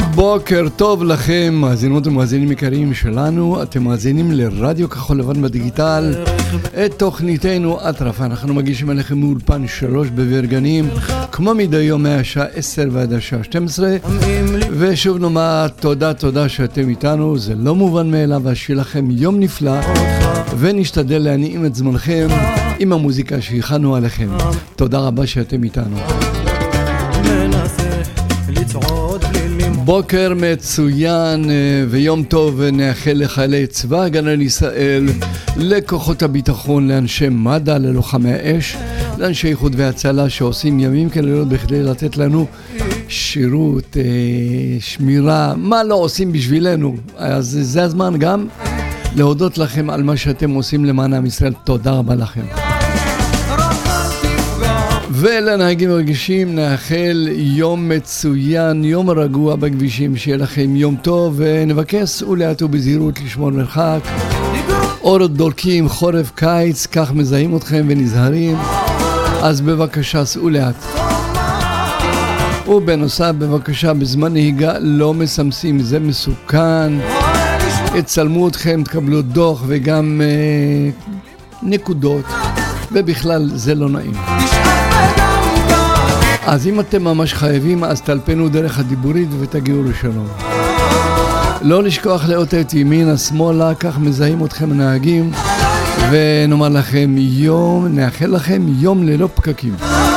בוקר טוב לכם, מאזינות ומאזינים יקרים שלנו. אתם מאזינים לרדיו כחול לבן בדיגיטל, את תוכניתנו אטרף. אנחנו מגישים עליכם מאולפן 3 בברגנים, כמו מדי יום מהשעה 10 ועד השעה 12. ושוב נאמר תודה שאתם איתנו, זה לא מובן מאליו, ושיהיה לכם יום נפלא, ונשתדל להנעים את זמנכם עם המוזיקה שהכנו עליכם. תודה רבה שאתם איתנו. בוקר מצוין ויום טוב נאחל לחיילי צבא הגנה לישראל, לכוחות הביטחון, לאנשי מד"א, ללוחמי האש, לאנשי איחוד והצלה שעושים ימים כלילות בכדי לתת לנו שירות, שמירה, מה לא עושים בשבילנו. אז זה הזמן גם להודות לכם על מה שאתם עושים למען עם ישראל. תודה רבה לכם. ולנהגים הרגישים נאחל יום מצוין, יום רגוע בכבישים, שיהיה לכם יום טוב, ונבקש סעו לאט ובזהירות, לשמור מרחק. אורות דולקים, חורף, קיץ, כך מזהים אתכם ונזהרים, אז בבקשה סעו לאט. ובנוסף בבקשה בזמן נהיגה לא מסמסים, זה מסוכן. יצלמו אתכם, תקבלו דוח וגם נקודות, ובכלל זה לא נעים. אז אם אתם ממש חייבים, אז תלפנו דרך הדיבורית ותגיעו לשלום. לא לשכוח לאותת ימינה שמאלה, כך מזהים אתכם הנהגים, ונאמר לכם נאחל לכם יום ללא פקקים.